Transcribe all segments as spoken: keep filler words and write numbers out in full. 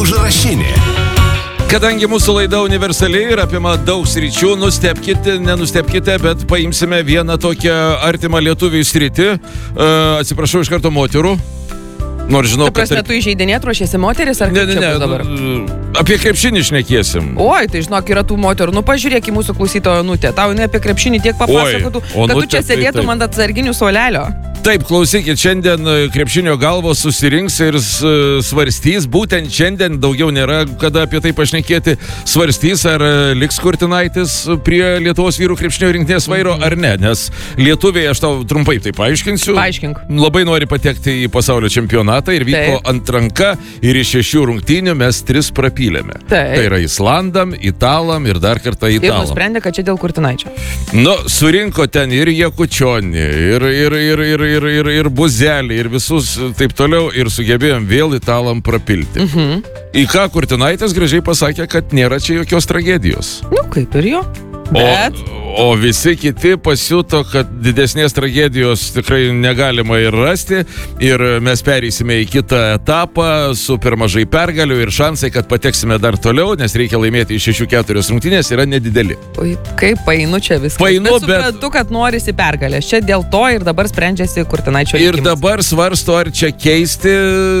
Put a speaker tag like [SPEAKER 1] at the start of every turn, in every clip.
[SPEAKER 1] Užrašinė.
[SPEAKER 2] Kadangi mūsų laida universaliai ir apima daug sričių, nustebkite, nenustebkite, bet paimsime vieną tokią artimą lietuviui sritį. Uh, atsiprašau iš karto moterų. Nors žinau,
[SPEAKER 3] kad... Tu prasme, tu įžeidinėt ruošiesi moteris, ar
[SPEAKER 2] ne,
[SPEAKER 3] kaip
[SPEAKER 2] ne,
[SPEAKER 3] čia
[SPEAKER 2] ne,
[SPEAKER 3] bus dabar?
[SPEAKER 2] Apie krepšinį šnekėsim.
[SPEAKER 3] Oi, tai žinok, yra tų moterų. Nu, pažiūrėk į mūsų klausytojo Onutę. Tau ne apie krepšinį tiek papasakotų,
[SPEAKER 2] Oi,
[SPEAKER 3] kad tu čia sėdėtum
[SPEAKER 2] tai,
[SPEAKER 3] ant atsarginių suolelio.
[SPEAKER 2] Taip, klausykit, šiandien krepšinio galvos susirinks ir svarstys, būtent šiandien daugiau nėra, kada apie tai pašnekėti, svarstys, ar liks Kurtinaitis prie Lietuvos vyrų krepšinio rinktinės vairo ar ne, nes lietuviai, aš tau trumpai tai paaiškinsiu,
[SPEAKER 3] Paaiškink.
[SPEAKER 2] Labai nori patekti į pasaulio čempionatą ir vyko Taip. Antranka ir iš šešių rungtynių mes tris prapylėme.
[SPEAKER 3] Taip.
[SPEAKER 2] Tai yra Islandam, Italam ir dar kartą Italam.
[SPEAKER 3] Ir nusprendė, kad čia dėl Kurtinaičio.
[SPEAKER 2] Nu, surinko ten ir Jakučionį, ir, ir, ir, ir, ir, ir, ir Buzelį, ir visus taip toliau, ir sugebėjom vėl Italam prapilti.
[SPEAKER 3] Mhm.
[SPEAKER 2] Į ką Kurtinaitis gražiai pasakė, kad nėra čia jokios tragedijos.
[SPEAKER 3] Nu, kaip ir jo. Bet...
[SPEAKER 2] O, o visi kiti pasijuto, kad didesnės tragedijos tikrai negalima ir rasti, ir mes pereisime į kitą etapą su per mažai pergalių ir šansai, kad pateksime dar toliau, nes reikia laimėti iš šešių keturios rungtynės, yra nedideli.
[SPEAKER 3] Oi, kaip painu čia viskas.
[SPEAKER 2] Painu,
[SPEAKER 3] bet suprantu, bet... kad norisi pergalės. Čia dėl to ir dabar sprendžiasi Kurtinaičio
[SPEAKER 2] likimas. Ir
[SPEAKER 3] likimas.
[SPEAKER 2] dabar svarsto, ar čia keisti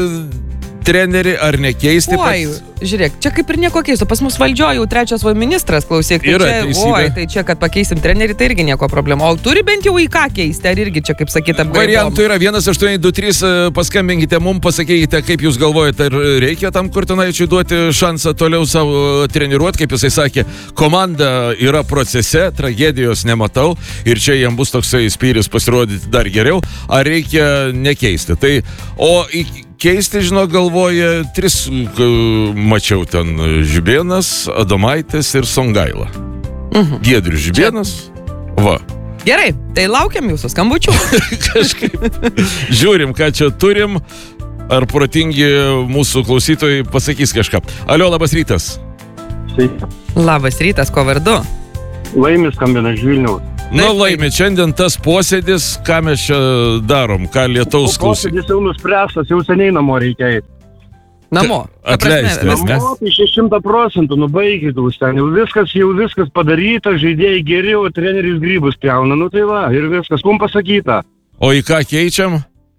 [SPEAKER 2] trenerį, ar nekeisti.
[SPEAKER 3] Oi, pats... žiūrėk, čia kaip ir nieko keisto. Pas mus valdžioje jau trečias va ministras, klausyk. Tai
[SPEAKER 2] yra
[SPEAKER 3] čia,
[SPEAKER 2] teisybė.
[SPEAKER 3] Oi, tai čia, kad pakeisim trenerį, tai irgi nieko problema. O turi bent jau į ką keisti, ar irgi čia, kaip sakyt, apgailom?
[SPEAKER 2] Variantų yra vienas aštuoni du trys, paskambinkite mums, pasakykite, kaip jūs galvojate, ar reikia tam Kurtinaičiui duoti šansą toliau savo treniruoti, kaip jisai sakė, komanda yra procese, tragedijos nematau ir čia jam bus toksai spyris pasirodyti dar geriau, ar reikia nekeisti. Tai, o į keisti, žinau, galvoja, tris mačiau ten: Žibėnas, Adomaitis ir Songaila.
[SPEAKER 3] Mhm.
[SPEAKER 2] Giedrius Žibėnas. Va.
[SPEAKER 3] Gerai, tai laukiam jūsų skambučių.
[SPEAKER 2] Kažkaip. Žiūrim, ką čia turim. Ar protingi mūsų klausytojai pasakys kažką. Alio, labas rytas.
[SPEAKER 4] Sveiki.
[SPEAKER 3] Labas rytas, ko vardu?
[SPEAKER 4] Laimis skambina iš Vilniaus.
[SPEAKER 2] Na, Laimi, šiandien tas posėdis, ką mes čia darom, ką lietaus klausy.
[SPEAKER 4] Posėdis jau nuspręstas, jau seniai namo reikia eiti.
[SPEAKER 3] Namo.
[SPEAKER 2] Atleisti.
[SPEAKER 4] Namo, tai šimtą procentų, nubaigit jūs ten. Jau viskas, jau viskas padaryta, žaidėjai geri, o treneris grybus pjauna. Nu tai va, ir viskas, kum pasakyta.
[SPEAKER 2] O į ką keičiam?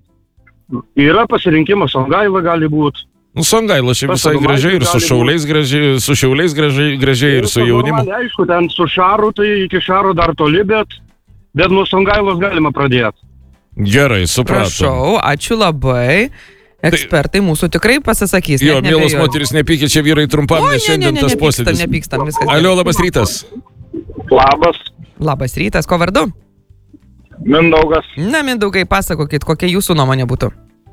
[SPEAKER 4] Yra pasirinkimas, Songaila gali būti.
[SPEAKER 2] Nu, Songaila šiaip visai gražiai ir su šauliais gražiai, su šiauliais gražiai, gražiai ir su jaunimu.
[SPEAKER 4] Normaliai, aišku, ten su Šaru, tai iki Šaro dar toli, bet, bet nuo Songailos galima pradėti.
[SPEAKER 2] Gerai, supratom.
[SPEAKER 3] Prašau, ačiū labai. Ekspertai mūsų tikrai pasisakys.
[SPEAKER 2] Jo, mielos moteris, nepykit, čia vyrai trumpam,
[SPEAKER 3] o,
[SPEAKER 2] nes šiandien
[SPEAKER 3] ne, ne,
[SPEAKER 2] tas
[SPEAKER 3] nepykstam,
[SPEAKER 2] posėdis.
[SPEAKER 3] Nepykstam, nepykstam.
[SPEAKER 2] Alio, labas rytas.
[SPEAKER 4] Labas.
[SPEAKER 3] Labas rytas, ko vardu?
[SPEAKER 4] Mindaugas.
[SPEAKER 3] Na, Mindaugai, pasakokit, kokia jūsų nuomonė būtų?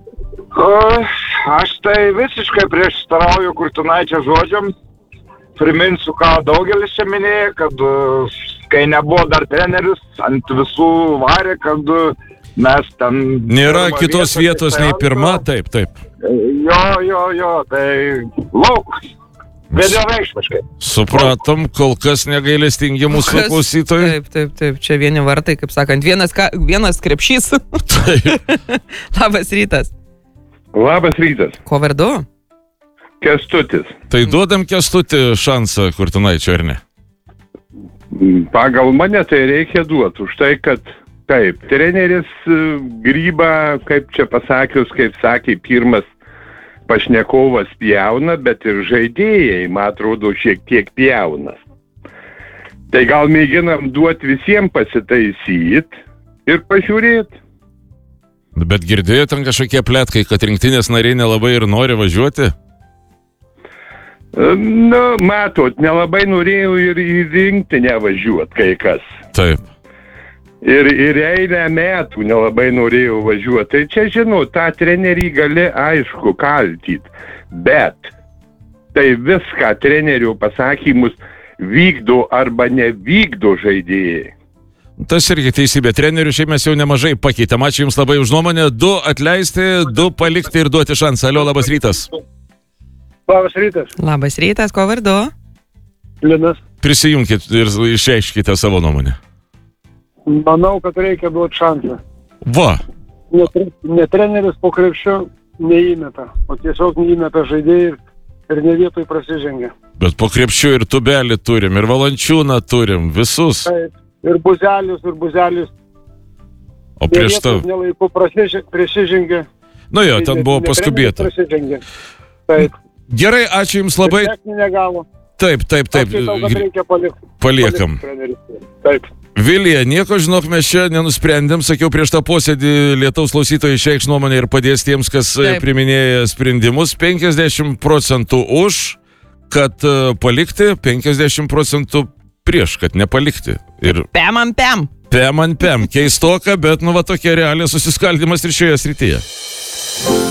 [SPEAKER 4] Uh, aš tai visiškai prieštarauju Kurtinaičio žodžiam. Priminsiu, ką daugelis čia minėjo, kad uh, kai nebuvo dar treneris, ant visų varė, kad uh, mes ten...
[SPEAKER 2] Nėra kitos vietos nei pirma, taip, taip.
[SPEAKER 4] Jo, jo, jo, tai lauk. Vienareikšmiškai.
[SPEAKER 2] Supratom, kol kas negailestingi mūsų
[SPEAKER 3] Kas?
[SPEAKER 2] klausytojai.
[SPEAKER 3] Taip, taip, taip, čia vieni vartai, kaip sakant, vienas, ka, vienas krepšys.
[SPEAKER 2] Taip.
[SPEAKER 3] Labas rytas.
[SPEAKER 5] Labas rytas.
[SPEAKER 3] Ko vardu?
[SPEAKER 5] Kęstutis.
[SPEAKER 2] Tai duodam Kęstutį šansą Kurtinaičio, ar ne?
[SPEAKER 5] Pagal mane tai reikia duoti už tai, kad kaip treneris Grybą, kaip čia pasakius, kaip sakė pirmas pašnekovas, pjauna, bet ir žaidėjai, man atrodo, šiek tiek pjauna. Tai gal mėginam duoti visiems pasitaisyti ir pažiūrėti.
[SPEAKER 2] Bet girdėjo ten kažkokie pletkai, kad rinktinės nariai nelabai ir nori važiuoti?
[SPEAKER 5] Nu, matot, nelabai norėjau ir į rinktinę važiuoti kai kas.
[SPEAKER 2] Taip.
[SPEAKER 5] Ir, ir eilę metų nelabai norėjau važiuoti. Tai čia, žinau, tą trenerį gali aišku kaltyti. Bet tai viską trenerio pasakymus vykdo arba nevykdo žaidėjai.
[SPEAKER 2] Tas irgi teisybė. Trenerių šiaip mes jau nemažai pakeitėm. Ačiū Jums labai už nuomonę. Du atleisti, du palikti ir duoti šansą. Alio, labas rytas.
[SPEAKER 4] Labas rytas.
[SPEAKER 3] Labas rytas, ko vardu?
[SPEAKER 4] Linas.
[SPEAKER 2] Prisijunkit ir išreiškite savo nuomonę.
[SPEAKER 4] Manau, kad reikia duoti šansą.
[SPEAKER 2] Va.
[SPEAKER 4] Ne, ne treneris po krepšio neįmeta, o tiesiog neįmeta žaidėjai ir
[SPEAKER 1] ir ne vietoj prasižengia.
[SPEAKER 2] Bet po krepšių ir tubelį turim, ir valančiūną turim, visus.
[SPEAKER 1] Taip, ir buzelius, ir buzelius.
[SPEAKER 2] O prieš tau.
[SPEAKER 1] Nelaiku prasižengia.
[SPEAKER 2] Nu jo, ten buvo paskubėta.
[SPEAKER 1] Taip.
[SPEAKER 2] Gerai, ačiū Jums labai.
[SPEAKER 1] Techninė galo.
[SPEAKER 2] Taip, taip, taip.
[SPEAKER 1] Aš kitau, kad reikia palikti.
[SPEAKER 2] Paliekam.
[SPEAKER 1] Taip.
[SPEAKER 2] Vilija, nieko, žinok, mes čia nenusprendėm, sakiau prieš tą posėdį, lietaus klausytojai išreikš nuomonę ir padės tiems, kas
[SPEAKER 3] Taip.
[SPEAKER 2] priminėja sprendimus. penkiasdešimt procentų už, kad uh, palikti, penkiasdešimt procentų prieš, kad nepalikti. Ir
[SPEAKER 3] Pem ant pem.
[SPEAKER 2] pem ant pem. Keistoka, bet nu va tokia realiai susiskaldimas ir šioje srityje.